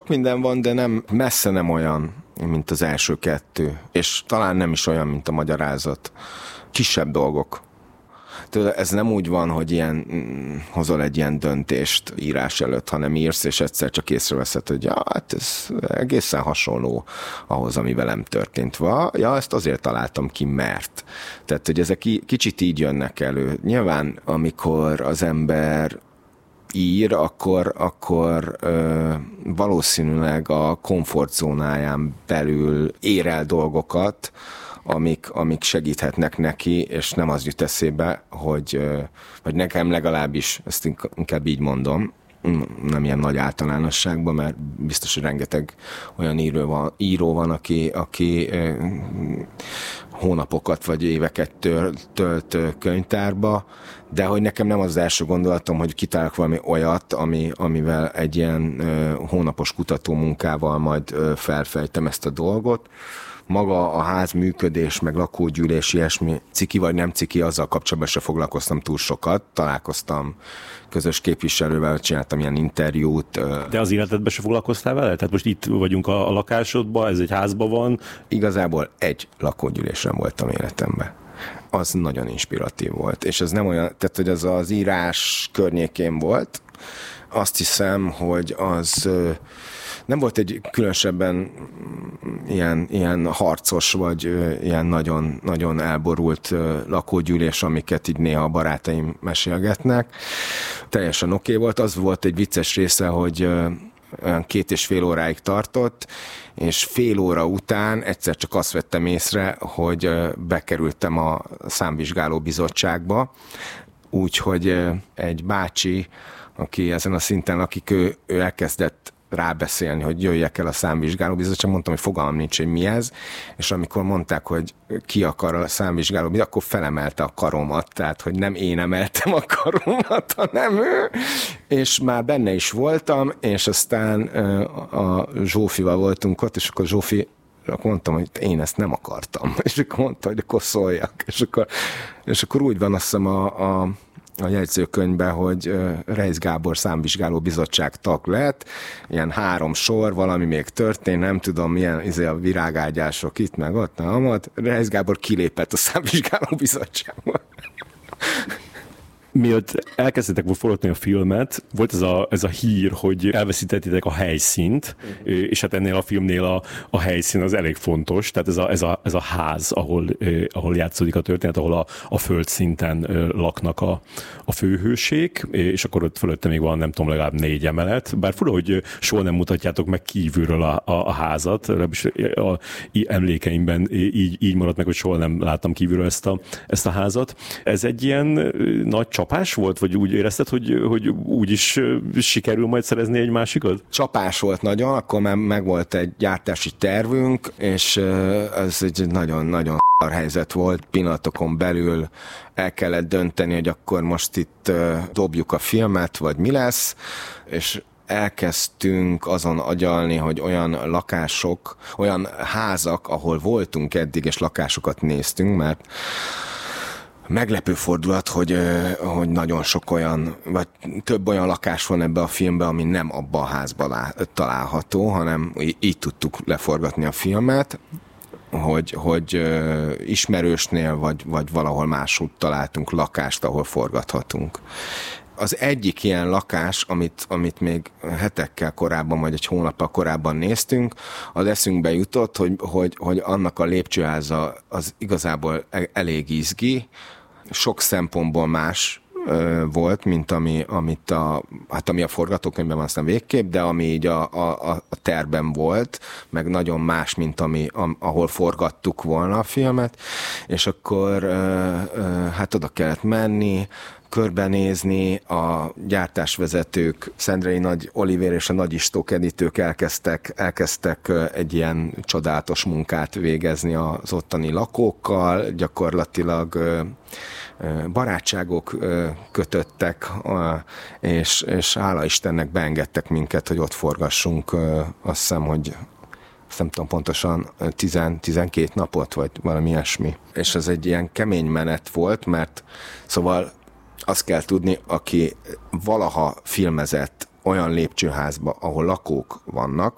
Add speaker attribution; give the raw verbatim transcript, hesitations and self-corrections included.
Speaker 1: minden van, de nem messze nem olyan, mint az első kettő. És talán nem is olyan, mint a magyarázat. Kisebb dolgok. Tehát ez nem úgy van, hogy ilyen, hozol egy ilyen döntést írás előtt, hanem írsz, és egyszer csak észreveszed, hogy ja, hát ez egészen hasonló ahhoz, ami velem történt. Va, ja, ezt azért találtam ki, mert. Tehát, hogy ezek kicsit így jönnek elő. Nyilván, amikor az ember ír, akkor, akkor ö, valószínűleg a komfortzónáján belül ér el dolgokat, amik, amik segíthetnek neki, és nem az jut eszébe, hogy, vagy nekem legalábbis, ezt inkább így mondom, nem ilyen nagy általánosságban, mert biztos, hogy rengeteg olyan író van, író van aki, aki hónapokat vagy éveket tölt, tölt könyvtárba, de hogy nekem nem az első gondolatom, hogy kitálok valami olyat, ami, amivel egy ilyen hónapos kutatómunkával majd felfejtem ezt a dolgot. Maga a ház működés, meg lakógyűlés, ilyesmi ciki vagy nem ciki, azzal kapcsolatban se foglalkoztam túl sokat. Találkoztam közös képviselővel, csináltam ilyen interjút.
Speaker 2: De az életedben se foglalkoztál vele? Tehát most itt vagyunk a, a lakásodban, ez egy házban van.
Speaker 1: Igazából egy lakógyűlésen voltam életemben. Az nagyon inspiratív volt. És ez nem olyan, tehát hogy az az írás környékén volt. Azt hiszem, hogy az nem volt egy különösebben ilyen, ilyen harcos, vagy ilyen nagyon, nagyon elborult lakógyűlés, amiket így néha a barátaim mesélgetnek. Teljesen oké volt. Az volt egy vicces része, hogy olyan két és fél óráig tartott, és fél óra után egyszer csak azt vettem észre, hogy bekerültem a számvizsgáló bizottságba, úgyhogy egy bácsi, aki ezen a szinten lakik, ő, ő elkezdett rábeszélni, hogy jöjjek el a számvizsgálóbizottság, mondtam, hogy fogalmam nincs, hogy mi ez, és amikor mondták, hogy ki akar a számvizsgálóbizottság, akkor felemelte a karomat, tehát, hogy nem én emeltem a karomat, hanem ő, és már benne is voltam, és aztán a Zsófival voltunk ott, és akkor Zsófi akkor mondtam, hogy én ezt nem akartam, és akkor mondta, hogy akkor szóljak, és akkor, és akkor úgy van, azt hiszem a, a a jegyzőkönyvben, hogy Reisz Gábor számvizsgáló bizottság tag lett, ilyen három sor, valami még történt, nem tudom, milyen izé a virágágyások itt, meg ott, nem amott. Reisz Gábor kilépett a számvizsgáló bizottságból.
Speaker 2: Mielőtt elkezdtétek forgatni a filmet, volt ez a, ez a hír, hogy elveszítettétek a helyszínt, uh-huh. és hát ennél a filmnél a, a helyszín az elég fontos, tehát ez a, ez a, ez a ház, ahol, eh, ahol játszódik a történet, ahol a, a földszinten eh, laknak a, a főhőség, és akkor ott fölötte még van, nem tudom, legalább négy emelet, bár fura, hogy soha nem mutatjátok meg kívülről a, a, a házat, legalábbis a, a emlékeimben így, így maradt meg, hogy soha nem láttam kívülről ezt a, ezt a házat. Ez egy ilyen nagy csapás volt, vagy úgy érezted, hogy, hogy úgy is sikerül majd szerezni egy másikat?
Speaker 1: Csapás volt nagyon, akkor már meg volt egy gyártási tervünk, és ez egy nagyon-nagyon helyzet volt. Pillanatokon belül el kellett dönteni, hogy akkor most itt dobjuk a filmet, vagy mi lesz, és elkezdtünk azon agyalni, hogy olyan lakások, olyan házak, ahol voltunk eddig, és lakásokat néztünk, mert meglepő fordulat, hogy, hogy nagyon sok olyan, vagy több olyan lakás van ebbe a filmbe, ami nem abban a házban található, hanem így tudtuk leforgatni a filmet, hogy, hogy ismerősnél, vagy, vagy valahol máshogy találtunk lakást, ahol forgathatunk. Az egyik ilyen lakás, amit, amit még hetekkel korábban, vagy egy hónappal korábban néztünk, az eszünkbe jutott, hogy, hogy, hogy annak a lépcsőháza az igazából elég izgi, sok szempontból más ö, volt, mint ami, amit a, hát ami a forgatókönyvben van aztán végképp, de ami így a, a, a terben volt, meg nagyon más, mint ami, a, ahol forgattuk volna a filmet, és akkor ö, ö, hát oda kellett menni, körbenézni, a gyártásvezetők, Szendrei Nagy Olivér és a Nagy Istók editők elkezdtek, elkezdtek egy ilyen csodálatos munkát végezni az ottani lakókkal, gyakorlatilag barátságok kötöttek, és, és hála Istennek beengedtek minket, hogy ott forgassunk, azt hiszem, hogy nem tudom pontosan, tíz-tizenkét napot, vagy valami ilyesmi. És ez egy ilyen kemény menet volt, mert szóval azt kell tudni, aki valaha filmezett olyan lépcsőházba, ahol lakók vannak,